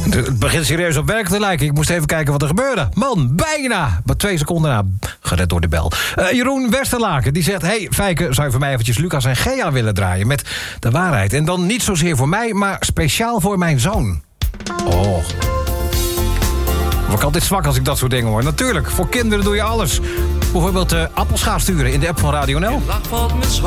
Het begint serieus op werk te lijken. Ik moest even kijken wat er gebeurde. Man, bijna! Maar 2 seconden na, gered door de bel. Jeroen Westerlaken, die zegt... Hey, Fijke, zou je voor mij eventjes Lucas en Gea willen draaien... met de waarheid. En dan niet zozeer voor mij, maar speciaal voor mijn zoon. Oh. Word ik altijd zwak als ik dat soort dingen hoor. Natuurlijk, voor kinderen doe je alles. Bijvoorbeeld appelschaaf sturen in de app van Radio NL.